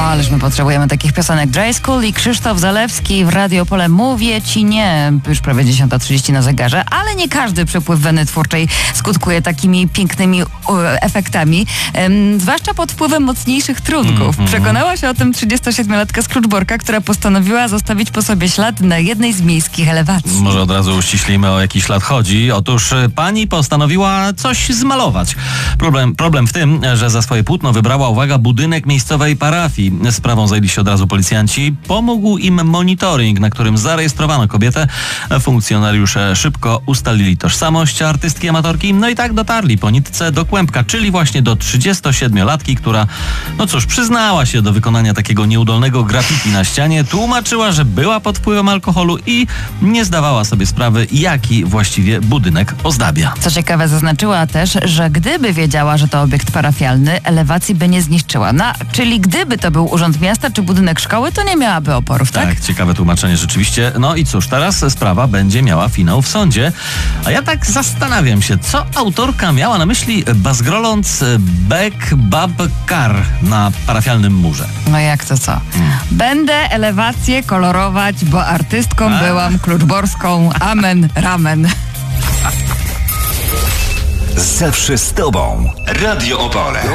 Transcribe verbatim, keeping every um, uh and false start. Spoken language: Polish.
ależ my potrzebujemy takich piosenek. Dry School i Krzysztof Zalewski w Radio Opole. Mówię ci nie. Już prawie dziesiąta trzydzieści na zegarze, ale nie każdy przepływ weny twórczej skutkuje takimi pięknymi u, efektami. Ym, zwłaszcza pod wpływem mocniejszych trunków. Mm-hmm. Przekonała się o tym trzydziestosiedmiolatka z Kluczborka, która postanowiła zostawić po sobie ślad na jednej z miejskich elewacji. Może od razu uściślimy, o jaki ślad chodzi. Otóż pani postanowiła coś zmalować. Problem, problem w tym, że za swoje płótno wybrała, uwaga, budynek miejscowej parafii. Sprawą zajęli się od razu policjanci. Pomógł im monitoring, na którym zarejestrowano kobietę. Funkcjonariusze szybko ustalili tożsamość artystki amatorki. No i tak dotarli po nitce do kłębka, czyli właśnie do trzydziestosiedmiolatki, która, no cóż, przyznała się do wykonania takiego nieudolnego graffiti na ścianie. Tłumaczyła, że była pod wpływem alkoholu i nie zdawała sobie sprawy, jaki właściwie budynek ozdabia. Co ciekawe, zaznaczyła też, że gdyby wiedziała, że to obiekt parafialny, elewacji by nie zniszczyła. No, czyli gdyby to był urząd miasta czy budynek szkoły, to nie miałaby oporów, tak? Tak, ciekawe tłumaczenie rzeczywiście. No i cóż, teraz sprawa będzie miała finał w sądzie. A ja tak zastanawiam się, co autorka miała na myśli, bazgroląc Bek Bab Kar na parafialnym murze. No jak to co? Hmm. Będę elewację kolorować, bo artystką A? byłam kluczborską. Amen, ramen. Zawsze z tobą. Radio Opole.